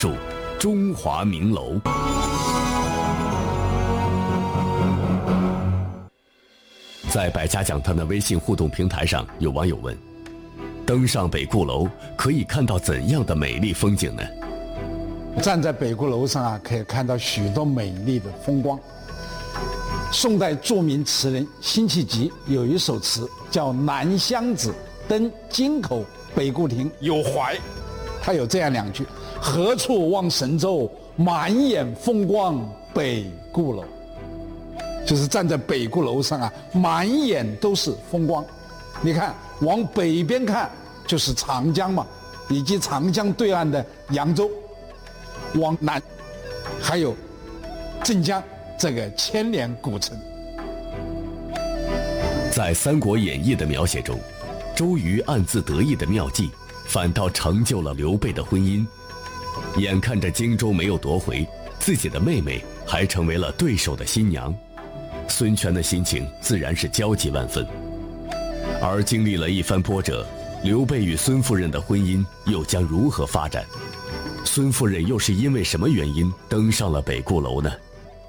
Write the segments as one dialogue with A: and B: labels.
A: 注：中华名楼。在百家讲坛的微信互动平台上，有网友问：登上北固楼可以看到怎样的美丽风景呢？
B: 站在北固楼上啊，可以看到许多美丽的风光。宋代著名词人辛弃疾有一首词叫《南乡子·登京口北固亭有怀》，他有这样两句：何处望神州，满眼风光北固楼。就是站在北固楼上啊，满眼都是风光。你看，往北边看就是长江嘛，以及长江对岸的扬州；往南还有镇江这个千年古城。
A: 在《三国演义》的描写中，周瑜暗自得意的妙计，反倒成就了刘备的婚姻。眼看着荆州没有夺回，自己的妹妹还成为了对手的新娘，孙权的心情自然是焦急万分。而经历了一番波折，刘备与孙夫人的婚姻又将如何发展？孙夫人又是因为什么原因登上了北固楼呢？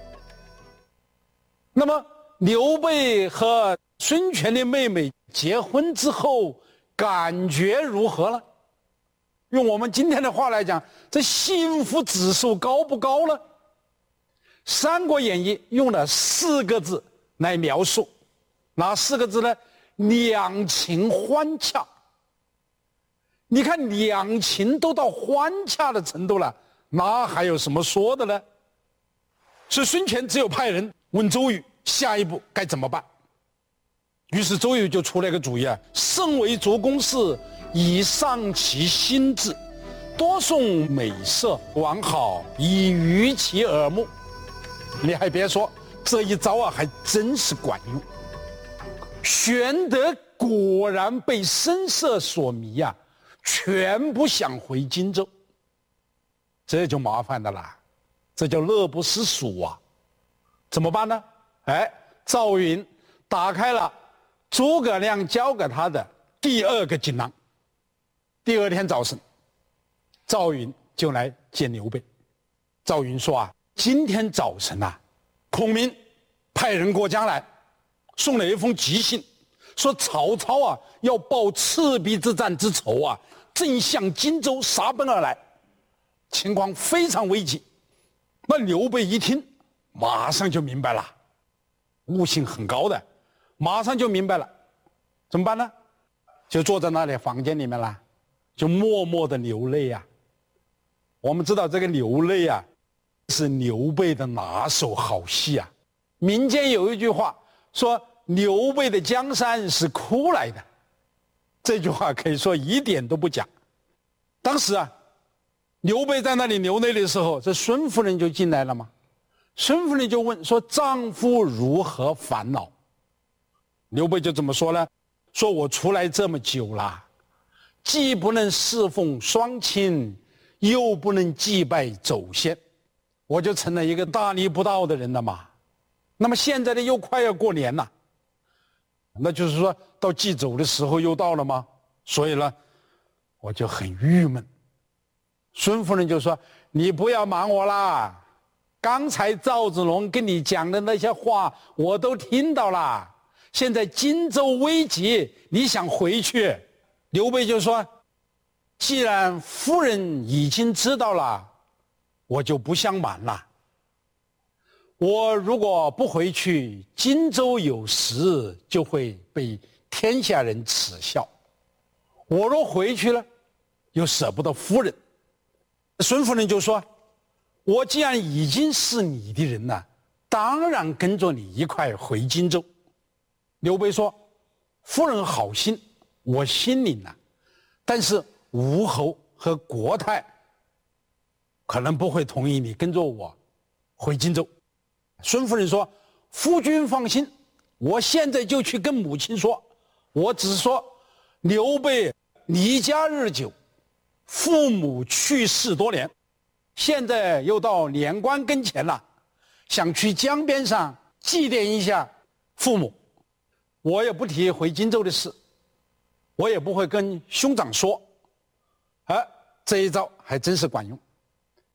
B: 那么刘备和孙权的妹妹结婚之后，感觉如何了？用我们今天的话来讲，这幸福指数高不高呢？《三国演义》用了4个字来描述，哪4个字呢？两情欢洽。你看两情都到欢洽的程度了，那还有什么说的呢？所以孙权只有派人问周瑜下一步该怎么办。于是周瑜就出了一个主意啊：甚为足公事，以丧其心志，多送美色完好，以娱其耳目。你还别说，这一招啊还真是管用。玄德果然被声色所迷啊，全不想回荆州。这就麻烦的啦，这叫乐不思蜀啊。怎么办呢？赵云打开了诸葛亮交给他的第2个锦囊。第2天早晨，赵云就来见刘备。赵云说啊，今天早晨啊，孔明派人过江来，送了一封急信，说曹操啊要报赤壁之战之仇啊，正向荆州杀奔而来，情况非常危急。那刘备一听，马上就明白了，悟性很高的，马上就明白了，怎么办呢？就坐在那里房间里面啦，就默默的流泪啊。我们知道这个流泪啊，是刘备的拿手好戏啊。民间有一句话说，刘备的江山是哭来的，这句话可以说一点都不假。当时啊，刘备在那里流泪的时候，这孙夫人就进来了嘛。孙夫人就问说，丈夫如何烦恼？刘备就怎么说呢？说我出来这么久了，既不能侍奉双亲，又不能祭拜祖先，我就成了一个大逆不道的人了嘛。那么现在呢，又快要过年了，那就是说到祭祖的时候又到了吗？所以呢，我就很郁闷。孙夫人就说，你不要瞒我啦，刚才赵子龙跟你讲的那些话我都听到了，现在荆州危急，你想回去？刘备就说，既然夫人已经知道了，我就不相瞒了。我如果不回去，荆州有时就会被天下人耻笑，我若回去了，又舍不得夫人。孙夫人就说，我既然已经是你的人了，当然跟着你一块回荆州。刘备说，夫人好心，我心领了，但是吴侯和国太可能不会同意你跟着我回荆州。孙夫人说，夫君放心，我现在就去跟母亲说，我只说刘备离家日久，父母去世多年，现在又到年关跟前了，想去江边上祭奠一下父母。我也不提回荆州的事，我也不会跟兄长说。这一招还真是管用。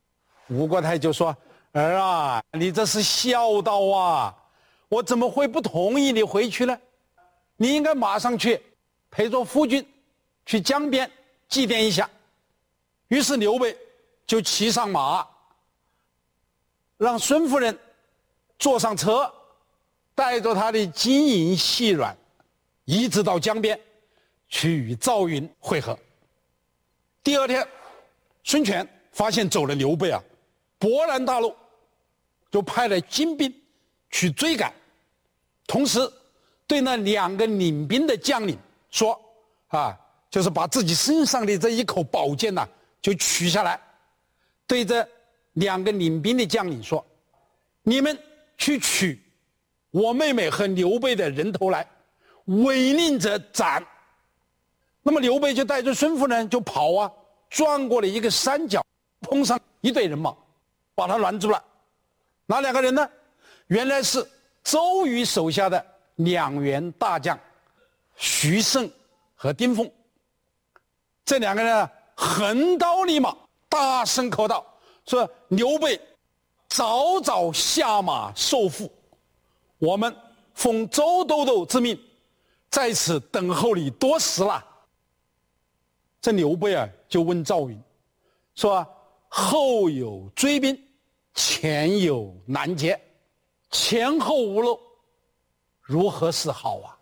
B: 吴国太就说：“儿啊，你这是孝道啊，我怎么会不同意你回去呢？你应该马上去陪着夫君去江边祭奠一下。”于是刘备就骑上马，让孙夫人坐上车，带着他的金银细软，一直到江边去与赵云会合。第二天，孙权发现走了刘备啊，勃然大怒，就派了精兵去追赶，同时对那2个领兵的将领说：“就是把自己身上的这一口宝剑呐，就取下来，对这2个领兵的将领说：你们去取我妹妹和刘备的人头来，违令者斩。”那么刘备就带着孙夫人就跑啊，转过了一个山脚，碰上一队人马，把他拦住了。哪2个人呢？原来是周瑜手下的2员大将徐盛和丁奉。这2个人啊，横刀立马，大声口道说：“刘备早早下马受缚，我们奉周都督之命，在此等候你多时了。”这刘备啊，就问赵云说：“后有追兵，前有拦截，前后无漏，如何是好啊？”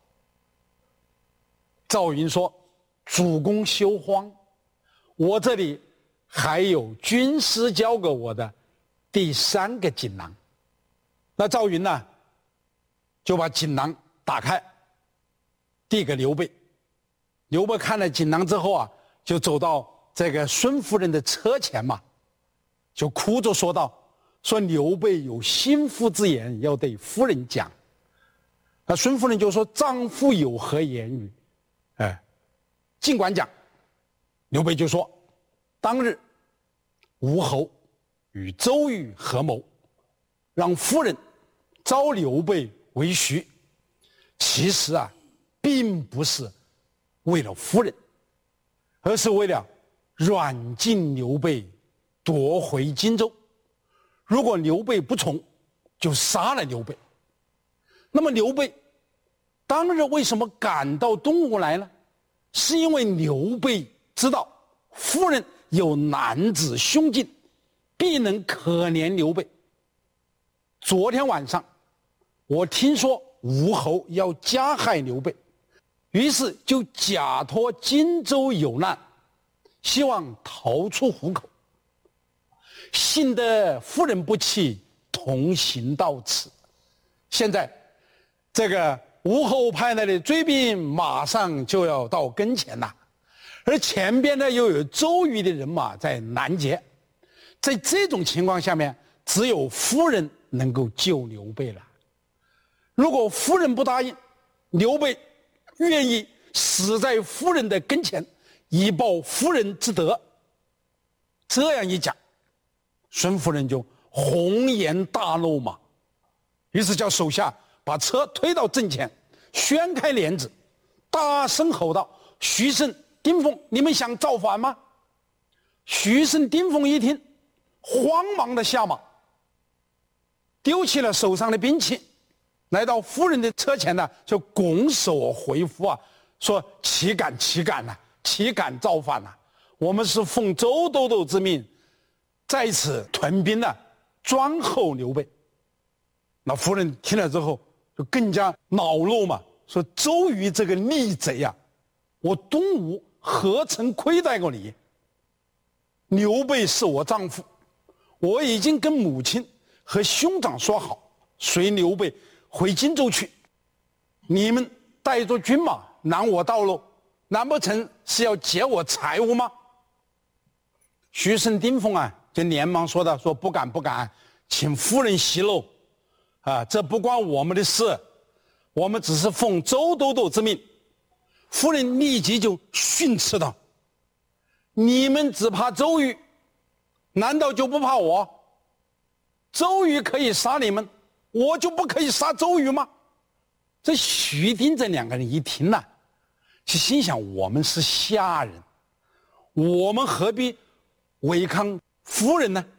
B: 赵云说：“主公休慌，我这里还有军师交给我的第3个锦囊。”那赵云呢，就把锦囊打开，递给刘备。刘备看了锦囊之后啊，就走到这个孙夫人的车前嘛，就哭着说道：“说刘备有心腹之言要对夫人讲。”那孙夫人就说：“丈夫有何言语？尽管讲。”刘备就说：“当日吴侯与周瑜合谋，让夫人招刘备为婿，其实啊，并不是为了夫人，而是为了软禁刘备，夺回荆州。如果刘备不从，就杀了刘备。那么刘备当日为什么赶到东吴来呢？是因为刘备知道夫人有男子凶劲，必能可怜刘备。昨天晚上我听说吴侯要加害刘备，于是就假托荆州有难，希望逃出虎口。幸得夫人不弃，同行到此。现在这个吴侯派来的追兵马上就要到跟前了，而前边呢又有周瑜的人马在拦截。在这种情况下面，只有夫人能够救刘备了。如果夫人不答应，刘备愿意死在夫人的跟前，以报夫人之德。这样一讲，孙夫人就红颜大怒嘛，于是叫手下把车推到阵前，掀开帘子，大声吼道：“徐盛、丁奉，你们想造反吗？”徐盛、丁奉一听，慌忙的下马，丢弃了手上的兵器，来到夫人的车前呢，就拱手回复啊，说：“岂敢岂敢呐，岂敢造反呐！我们是奉周都督之命，在此屯兵呢，专候刘备。”那夫人听了之后就更加恼怒嘛，说：“周瑜这个逆贼啊，我东吴何曾亏待过你？刘备是我丈夫，我已经跟母亲和兄长说好，随刘备回荆州去。你们带着军马拦我道路，难不成是要劫我财物吗？”徐盛、丁奉啊，就连忙说道：“说不敢不敢，请夫人息怒啊，这不关我们的事，我们只是奉周都督之命。”夫人立即就训斥道：“你们只怕周瑜，难道就不怕我？周瑜可以杀你们，我就不可以杀周瑜吗？”这徐丁这2个人一听呐，就心想：我们是下人，我们何必违抗夫人呢？